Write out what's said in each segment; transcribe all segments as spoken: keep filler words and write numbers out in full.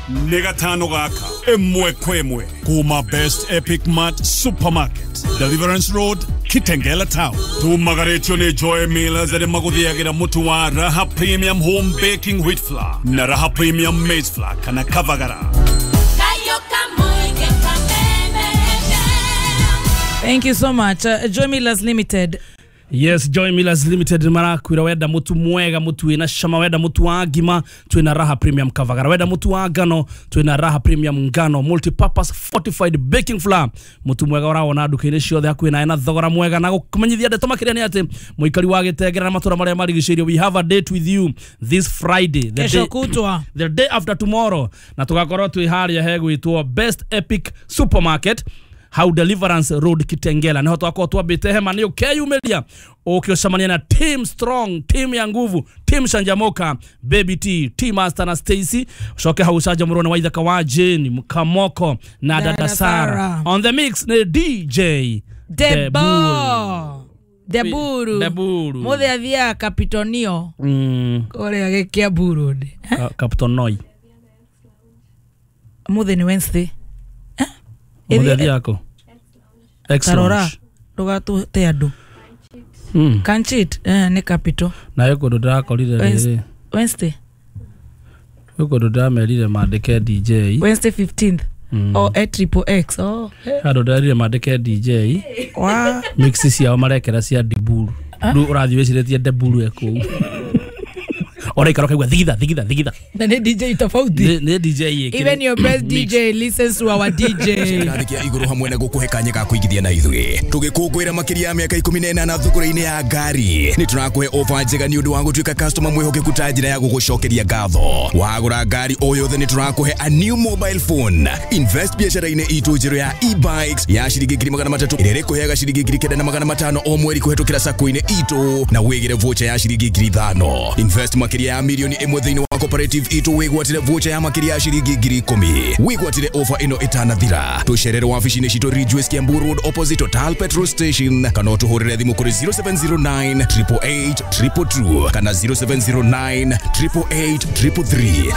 Negatano gaka emwe kwemwe kuma Best Epic Mart Supermarket Deliverance Road Kitengela Town tumagaretio ne Joy Millers ere maguthiagira mutu wa Raha Premium Home Baking Wheat Flour na Raha Premium Maize Flour kana Kavagara. Thank you so much. Uh, Joy Millers Limited. Yes, Joy Millers Limited marakwira weda mutu mwega mutu ina shama weda mutu wa agima tuina Raha Premium Kavagara weda mutu wa agano tuina Raha Premium ngano multi-purpose fortified baking flour mutu mwega uraona dukaine ciothe akwina ina thogora mwega na gukumenyithia ndeto makiria ni ati muikari wa Gitegera na matura maria marigicirio. We have a date with you this Friday, the Kesho day, kutwa, the day after tomorrow, na tugakorwo twi haria hegu itwo Best Epic Supermarket How Deliverance Road Kitengela niho twakwa twabite hema ni ukeyumelia ukioshamania na team strong, team ya nguvu, team Shanjamoka, Baby T, Team Master na Stacy shoke hausaja murone wa Idhaka wa Jane Mkamoko na Dada Sara. On the mix ni D J Debo Deburu Deburu Mothe athia Capitonio mm. Kore agekia Burudi Ka Capitonoi Mothe ni Wednesday Mothe athia ako Karora Rugatu teadu Mm. Kanchit eh ni Capito na yoko doda kolire rere Wednesday yoko doda merire mandike D J Wednesday fifteenth mm. or at triple X oh hado darire mandike D J wa mixes ya marekera cia Diburu ndu urathi weciretie Diburu eko ora ikaro kaigwa thigitha thigitha thigitha na ni D J tofauti ni D J yeke even your best D J listens to our D J Ndathikia iguru hamwe na gukuhekanya ga kuigithia na ithwe tugikungwira makiria miaka ikumi na ĩna na thukuru-ini ya ngari ni turakuhe offer njega ni undu wa gutuika customer mwihokeku ta njira ya gugucokeria ngatho wagura ngari o yothe ni turakuhe a new mobile phone. Invest biashara-ini itu njeru ya e-bikes ya shilingi ngiri magana matatu ire kuheaga shilingi ngiri kenda na magana matano o mweri kuhetukira sako-ini itu na wigire voucher ya shilingi ngiri ithano. Invest makiria ya milioni imwe thiini wa cooperative itu wigwatire voucher ya makiria ya shilingi ngiri ikumi. Wigwatire offer ino itanathira tucerere wabici-ini citu Ridgeways Kiambu Road opposite Total Petrol Station kana tuhurire thimu kuri zero seven zero nine eight eight eight two two two kana zero seven zero nine eight eight eight three three.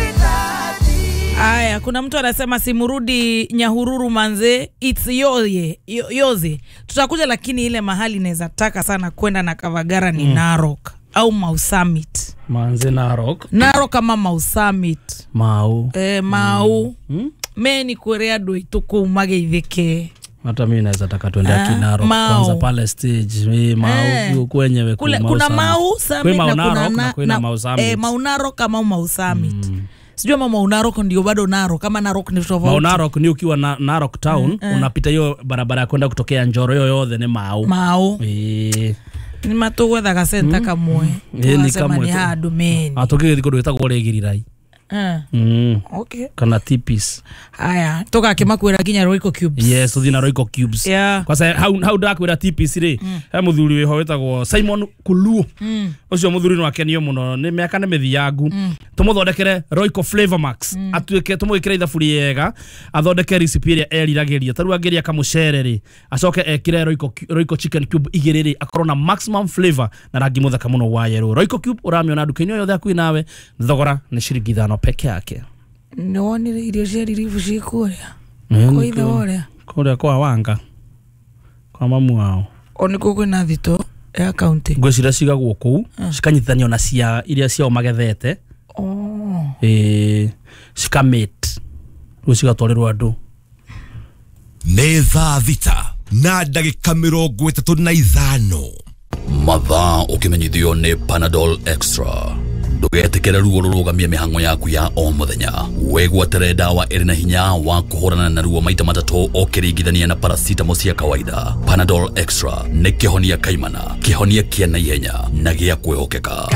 Aya, kuna mtu anasema simurudi Nyahururu manze, it's yoye, yoze. Tutakuja lakini ile mahali naweza taka sana kwenda na Kavagara ni mm. Narok au Mau Summit. Manze Narok. Narok kama Mau Summit. Mau. Eh, Mau. Mm. Me ni kurea do ituko umage itheke. Hata mimi naweza taka twende ah, Narok kwanza pale stage. Mimi Mau eh. kwenyewe kuna Mau kuna Mau Summit na kuna na, kuna Mau Summit. Eh, Mau Narok kama Mau Summit. Mm. Sijua mama Mau Narok ndio bado Narok kama Narok ni tofauti. Mau Narok ni ukiwa na Narok town mm, mm. unapita hiyo barabara ya kwenda kutokea Njoro yoyothe ni Mau. Mau. Eh. Ni matugwetha gasenta mm. kamwe. Eh ni kamwe. Ni hadu meni. Atoke thiko ndweta kuregirirai. Eh. Mm. Okay. Kana tipis. Haya, toka kimakwira kinya Royco Cubes. Yes, thina Royco Cubes. Yeah. Kwa sababu how how dakwira tipis ri. Mm. He muthuri we ho wetagwo Simon Kuluo. Mm. Ucio muthuri no akenio muno ni miaka ne mithiangu. Mm. Tumuthondekere Royco Flavor Max. Mm. Atuike tumwikire ithaburi yega. Athondeke recipe iria eriragiria. Taru ageria kamucere ri. Acoke ekire Royco Royco Chicken Cube igiriri akorwo na maximum flavor na rangi muthaka muno wa yellow. Royco Cube uramiona duka-ini yothe akui nawe. Thogora ni shilingi ithano peke yake. Nonire irio cia riribu cikuria kwa ithe oria kuria kwa Wanga kwa mamu wao oni kuko na thito ya county ngwicira cigagwo kuu cikanyitithanio na cia iria ciao magethete oh eh cikamate rucigatwarirwo andu nĩ thaa thita na ndagĩka mĩrongo ĩtatũ na ithano mathaa ũkĩmenyithio nĩ Panadol Extra. Ndugetekere ruo rurugamie mihango yaku ya o muthenya. Wegwatere dawa iri na hinya wa kuhorana na ruo maita matatu o kiringithania na paracetamol cia kawaida. Panadol Extra ni kihonia kaimana, kihonia kia naihenya na gia kwehokeka.